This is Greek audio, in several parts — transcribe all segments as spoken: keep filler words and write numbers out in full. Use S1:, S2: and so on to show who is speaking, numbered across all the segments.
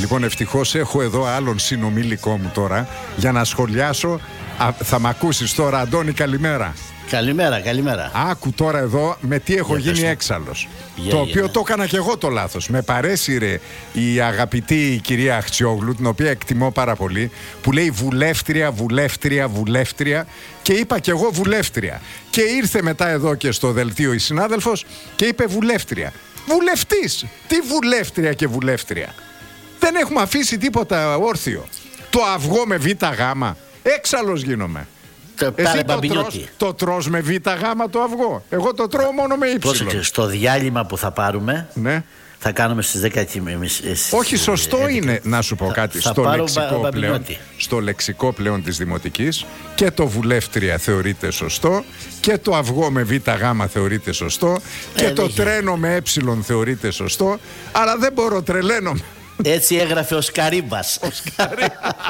S1: Λοιπόν, ευτυχώς έχω εδώ άλλον συνομιλικό μου τώρα για να σχολιάσω. Α, θα μ' ακούσεις τώρα, Αντώνη, καλημέρα.
S2: Καλημέρα, καλημέρα.
S1: Άκου τώρα εδώ με τι έχω
S2: Για
S1: γίνει
S2: πες.
S1: έξαλλος.
S2: Για,
S1: το
S2: για,
S1: οποίο
S2: ναι.
S1: το έκανα και εγώ το λάθος. Με παρέσυρε η αγαπητή κυρία Αχτσιόγλου, την οποία εκτιμώ πάρα πολύ, που λέει βουλεύτρια, βουλεύτρια, βουλεύτρια, και είπα και εγώ βουλεύτρια. Και ήρθε μετά εδώ και στο δελτίο η συνάδελφος και είπε βουλεύτρια. Βουλευτής! Τι βουλεύτρια και βουλεύτρια? Δεν έχουμε αφήσει τίποτα όρθιο. Το αυγό με β' γάμα. Έξαλλος γίνομαι.
S2: Το,
S1: Εσύ το τρως, το τρως με β' γάμα το αυγό. Εγώ το τρώω μόνο με ύψιλον.
S2: Πρόσεξε, στο διάλειμμα που θα πάρουμε,
S1: ναι.
S2: θα κάνουμε στις δέκα.
S1: Όχι, σωστό έντεκα είναι να σου πω κάτι.
S2: Θα,
S1: στο,
S2: θα
S1: λεξικό
S2: μπα,
S1: πλέον, στο λεξικό πλέον της Δημοτικής και το βουλεύτρια θεωρείται σωστό και το αυγό με β' γάμα θεωρείται σωστό και ε, το τρένο με ε θεωρείται σωστό, αλλά δεν μπορώ, τρελαίνομαι.
S2: Έτσι έγραφε ο Σκαρίμπας.
S1: Ο Σκαρί...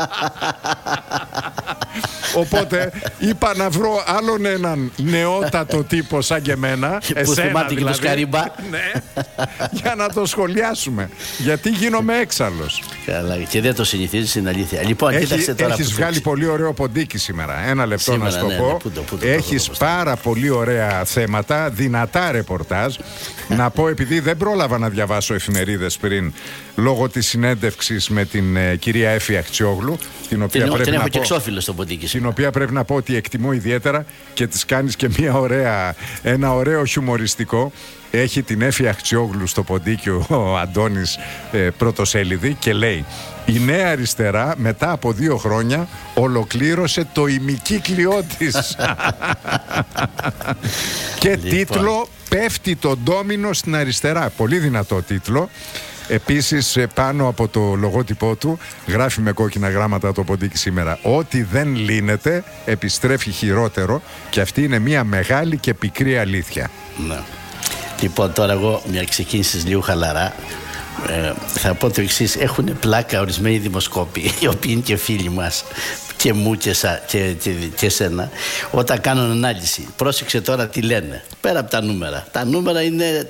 S1: Οπότε είπα να βρω άλλον έναν νεότατο τύπο σαν και εμένα,
S2: που θυμάται και
S1: δηλαδή,
S2: το Σκαρίμπα.
S1: ναι, για να το σχολιάσουμε. Γιατί γίνομαι έξαλλος.
S2: Καλά, και δεν το συνηθίζεις, είναι αλήθεια. Λοιπόν,
S1: Έχει,
S2: κοίταξε τώρα.
S1: Έχεις βγάλει το... πολύ ωραίο ποντίκι σήμερα. Ένα λεπτό σήμερα, να σου το ναι, πω. Ναι, πού το, πού το, έχεις πού το, πάρα πολύ ωραία θέματα, δυνατά ρεπορτάζ. Να πω, επειδή δεν πρόλαβα να διαβάσω εφημερίδες πριν, λόγω της συνέντευξης με την ε, κυρία Έφη Αχτσιόγλου, την οποία,
S2: την,
S1: πρέπει
S2: την
S1: να
S2: έχω
S1: πω,
S2: και στο ποντίκι,
S1: την οποία πρέπει να πω ότι εκτιμώ ιδιαίτερα και της κάνεις και μια ωραία, ένα ωραίο χιουμοριστικό. Έχει την Έφη Αχτσιόγλου στο ποντίκιο ο Αντώνης ε, πρωτοσέλιδη και λέει: η Νέα Αριστερά μετά από δύο χρόνια ολοκλήρωσε το ημικύκλιό της. Και λοιπόν, τίτλο «Πέφτει το ντόμινο στην αριστερά». Πολύ δυνατό τίτλο. Επίσης πάνω από το λογότυπό του γράφει με κόκκινα γράμματα το ποντίκι σήμερα: ό,τι δεν λύνεται επιστρέφει χειρότερο, και αυτή είναι μια μεγάλη και πικρή αλήθεια.
S2: Ναι. Λοιπόν, τώρα εγώ μια ξεκίνησης λίγο χαλαρά. Ε, θα πω το εξής: έχουν πλάκα ορισμένοι δημοσκόποι, οι οποίοι είναι και φίλοι μας, και μου και, σα, και, και, και σένα, όταν κάνουν ανάλυση. Πρόσεξε τώρα τι λένε. Πέρα από τα νούμερα. Τα νούμερα είναι